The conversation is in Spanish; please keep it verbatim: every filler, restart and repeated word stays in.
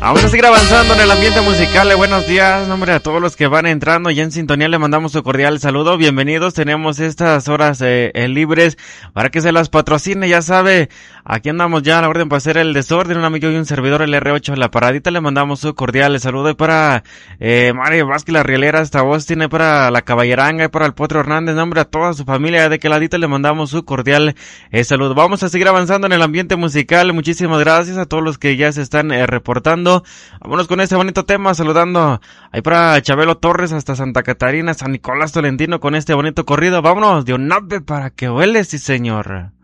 Vamos a seguir avanzando en el ambiente musical. Eh, buenos días, nombre a todos los que van entrando ya en sintonía. Le mandamos un cordial saludo. Bienvenidos. Tenemos estas horas eh, eh, libres para que se las patrocine. Ya sabe, aquí andamos ya a la orden para hacer el desorden. Un amigo y un servidor, el R ocho, la paradita. Le mandamos un cordial saludo. Y para eh, Mario Vázquez, la Rielera, hasta Austin. Y para la Caballeranga. Y para el Potro Hernández. Nombre a toda su familia. De que ladita le mandamos su cordial eh, saludo. Vamos a seguir avanzando en el ambiente musical. Muchísimas gracias a todos los que ya se están eh, reportando. Vámonos con este bonito tema, saludando ahí para Chabelo Torres hasta Santa Catarina, San Nicolás Tolentino con este bonito corrido. Vámonos de un ave para que huele, sí señor.